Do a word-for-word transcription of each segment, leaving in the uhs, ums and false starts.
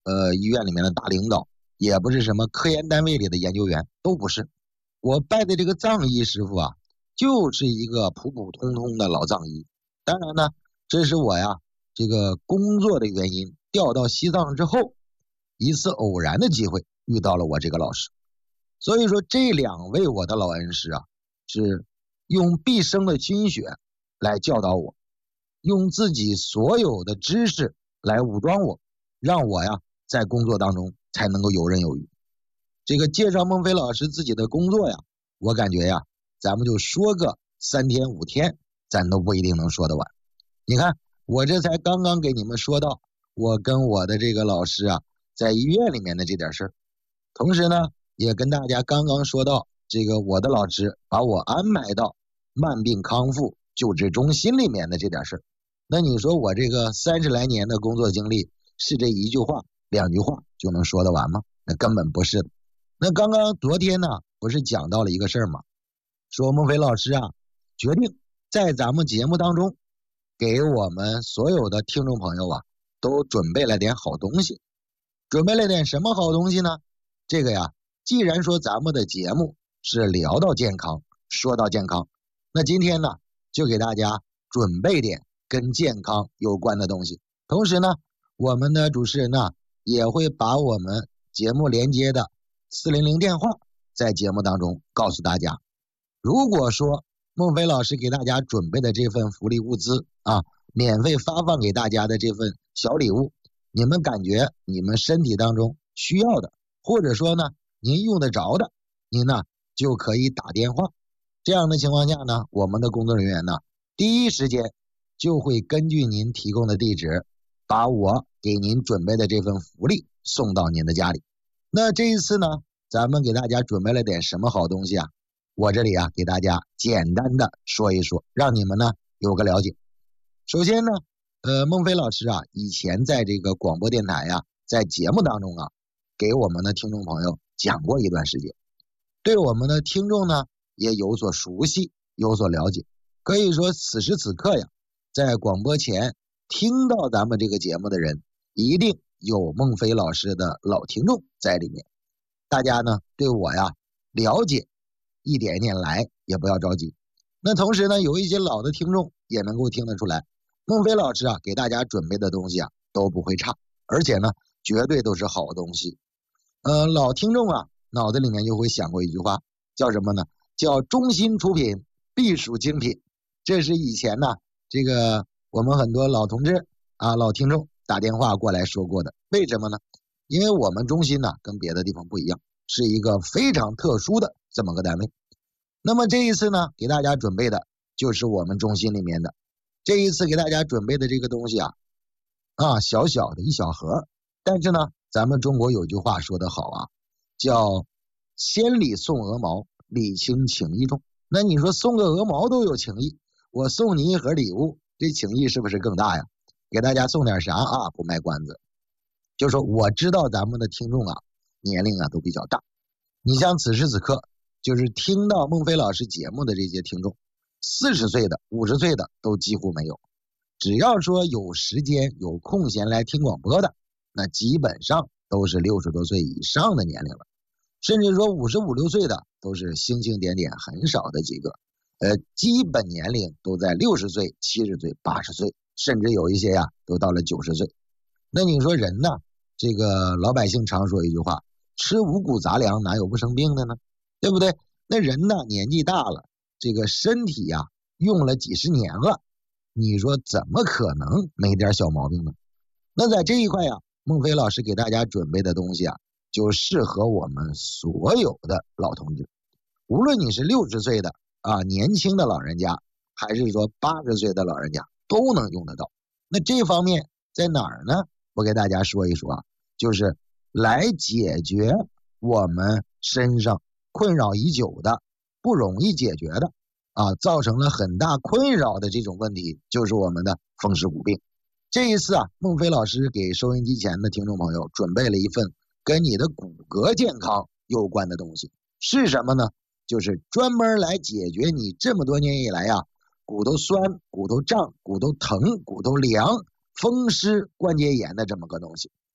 呃医院里面的大领导，也不是什么科研单位里的研究员，都不是。我拜的这个藏医师傅啊，就是一个普普通通的老藏医。当然呢，这是我呀这个工作的原因，调到西藏之后，一次偶然的机会遇到了我这个老师。所以说这两位我的老恩师啊，是用毕生的心血来教导我，用自己所有的知识来武装我，让我呀在工作当中才能够游刃有余。这个介绍孟非老师自己的工作呀，我感觉呀，咱们就说个三天五天，咱都不一定能说得完。你看，我这才刚刚给你们说到我跟我的这个老师啊，在医院里面的这点事儿，同时呢，也跟大家刚刚说到这个我的老师把我安排到慢病康复救治中心里面的这点事儿。那你说我这个三十来年的工作经历，是这一句话两句话就能说得完吗？那根本不是的。那刚刚昨天呢，不是讲到了一个事儿吗？说孟非老师啊，决定在咱们节目当中给我们所有的听众朋友啊，都准备了点好东西。准备了点什么好东西呢？这个呀，既然说咱们的节目是聊到健康，说到健康，那今天呢，就给大家准备点跟健康有关的东西。同时呢，我们的主持人呢，也会把我们节目连接的四零零电话在节目当中告诉大家。如果说孟非老师给大家准备的这份福利物资啊，免费发放给大家的这份小礼物，你们感觉你们身体当中需要的，或者说呢您用得着的，您呢就可以打电话。这样的情况下呢，我们的工作人员呢第一时间就会根据您提供的地址，把我给您准备的这份福利送到您的家里。那这一次呢，咱们给大家准备了点什么好东西啊？我这里啊给大家简单的说一说，让你们呢有个了解。首先呢，呃，孟非老师啊，以前在这个广播电台呀、啊，在节目当中啊，给我们的听众朋友讲过一段时间，对我们的听众呢也有所熟悉，有所了解。可以说此时此刻呀，在广播前听到咱们这个节目的人，一定有孟非老师的老听众在里面。大家呢对我呀了解一点一点来，也不要着急。那同时呢，有一些老的听众也能够听得出来，孟非老师啊给大家准备的东西啊都不会差，而且呢绝对都是好东西。呃，老听众啊脑子里面就会想过一句话，叫什么呢？叫中心出品必属精品。这是以前呢这个我们很多老同志啊老听众打电话过来说过的。为什么呢？因为我们中心呢跟别的地方不一样，是一个非常特殊的这么个单位。那么这一次呢给大家准备的就是我们中心里面的这一次给大家准备的这个东西啊啊小小的一小盒，但是呢咱们中国有句话说得好啊，叫千里送鹅毛，礼轻情意重。那你说送个鹅毛都有情意，我送你一盒礼物，这情意是不是更大呀？给大家送点啥啊？不卖关子，就说我知道咱们的听众啊年龄啊都比较大，你像此时此刻就是听到孟非老师节目的这些听众，四十岁的五十岁的都几乎没有，只要说有时间有空闲来听广播的，那基本上都是六十多岁以上的年龄了，甚至说五十五六岁的都是星星点点很少的几个，呃，基本年龄都在六十岁七十岁八十岁，甚至有一些呀都到了九十岁。那你说人呢，这个老百姓常说一句话，吃五谷杂粮哪有不生病的呢？对不对？那人呢年纪大了，这个身体呀用了几十年了，你说怎么可能没点小毛病呢？那在这一块呀，孟非老师给大家准备的东西啊，就适合我们所有的老同志，无论你是六十岁的啊年轻的老人家，还是说八十岁的老人家，都能用得到。那这方面在哪儿呢？我给大家说一说啊，就是来解决我们身上困扰已久的不容易解决的啊，造成了很大困扰的这种问题，就是我们的风湿骨病。这一次啊，孟非老师给收音机前的听众朋友准备了一份跟你的骨骼健康有关的东西，是什么呢？就是专门来解决你这么多年以来啊骨头酸、骨头胀、骨头疼、骨头凉、风湿关节炎的这么个东西。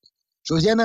首先呢。